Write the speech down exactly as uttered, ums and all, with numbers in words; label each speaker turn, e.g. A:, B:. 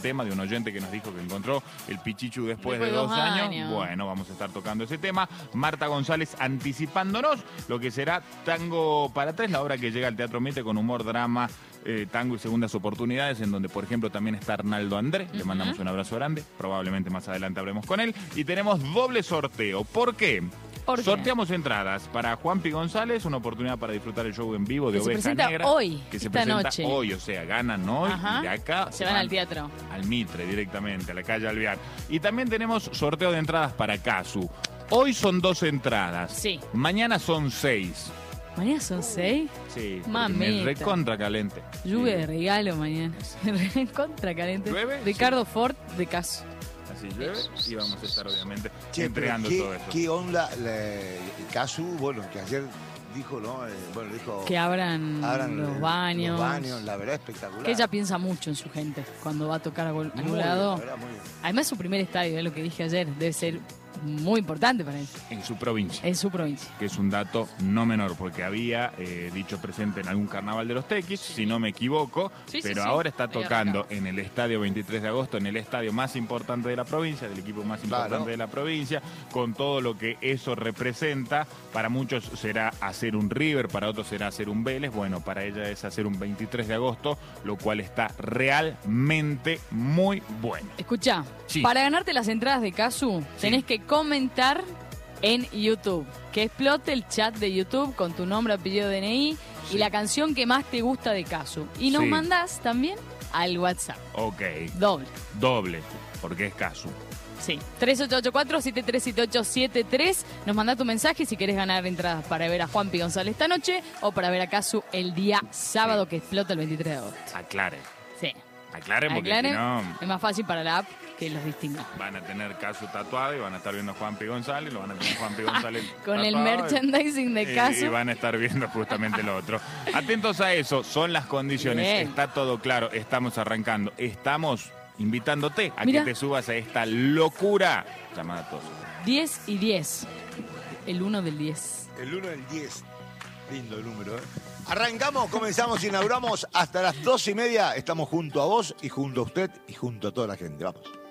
A: tema de un oyente que nos dijo que encontró el Pichichu después,
B: Después
A: de
B: de
A: dos
B: dos
A: años.
B: años.
A: Bueno, vamos a estar tocando ese tema. Marta González anticipándonos lo que será Tango para Tres, la obra que llega al Teatro Mitre con humor, drama, eh, tango y segundas oportunidades, en donde, por ejemplo, también está Arnaldo André. Le mandamos un abrazo grande. Probablemente más adelante hablemos con él. Y tenemos doble sorteo. ¿Por qué?
B: ¿Por qué?
A: Sorteamos entradas para Juanpi González, una oportunidad para disfrutar el show en vivo de
B: Que se
A: Oveja
B: presenta
A: Negra.
B: hoy,
A: que se
B: esta
A: presenta
B: noche.
A: hoy, o sea, ganan hoy.
B: Ajá.
A: Y de acá
B: Se van al teatro.
A: Al Mitre directamente, a la calle Alvear. Y también tenemos sorteo de entradas para Casu. Hoy son dos entradas.
B: Sí.
A: Mañana son seis.
B: ¿Mañana son seis?
A: Sí, porque
B: Mamita.
A: me recontra calente.
B: Lluvia
A: Sí.
B: de regalo mañana. Contra caliente.
A: ¿Llueve?
B: Ricardo Ford de Caso.
A: Así llueve y vamos a estar obviamente
C: Che,
A: entregando
C: pero
A: todo
C: ¿qué,
A: eso.
C: ¿Qué onda? La, Casu, bueno, que ayer dijo, ¿no? Eh, bueno, dijo...
B: Que abran,
C: abran
B: los
C: el-
B: baños.
C: Los baños, la verdad, espectacular.
B: Que ella piensa mucho en su gente cuando va a tocar a algún
C: Muy bien,
B: lado.
C: la verdad, muy bien.
B: Además, su primer estadio, es lo que dije ayer, debe ser muy importante para él.
A: En su provincia.
B: En su provincia.
A: Que es un dato no menor, porque había eh, dicho presente en algún carnaval de los Tequis, si no me equivoco,
B: Sí, sí,
A: pero
B: sí.
A: ahora está
B: Ahí
A: tocando
B: arrancaba.
A: en el estadio veintitrés de agosto, en el estadio más importante de la provincia, del equipo más
C: Claro.
A: importante de la provincia, con todo lo que eso representa. Para muchos será hacer un River, para otros será hacer un Vélez. Bueno, para ella es hacer un veintitrés de agosto, lo cual está realmente muy bueno.
B: Escucha,
A: Sí.
B: para ganarte las entradas de Casu, tenés que comentar en YouTube. Que explote el chat de YouTube con tu nombre, apellido, D N I
A: Sí.
B: y la canción que más te gusta de Casu. Y nos
A: Sí.
B: mandás también al WhatsApp.
A: Ok,
B: Doble.
A: doble, porque es Casu.
B: Sí. tres ocho ocho cuatro, siete tres siete ocho siete tres. Nos mandá tu mensaje si querés ganar entradas para ver a Juanpi González esta noche o para ver a Casu el día sábado que explota el veintitrés de agosto.
A: Aclaren,
B: Sí.
A: aclaren porque
B: Aclaren.
A: si no...
B: Es más fácil para la app que los distinga.
A: Van a tener Casu tatuado y van a estar viendo a Juanpi González, lo van a tener Juanpi González
B: Con el
A: tatuado y-
B: merchandising de
A: y-
B: Casu.
A: Y van a estar viendo justamente lo otro. Atentos a eso, son las condiciones,
B: Bien.
A: está todo claro, estamos arrancando, estamos invitándote a
B: Mira.
A: que te subas a esta locura llamada Tos.
B: diez y diez. El uno del diez.
C: El uno del diez. Lindo el número, ¿eh? Arrancamos, comenzamos, inauguramos hasta las dos y media. Estamos junto a vos y junto a usted y junto a toda la gente. Vamos.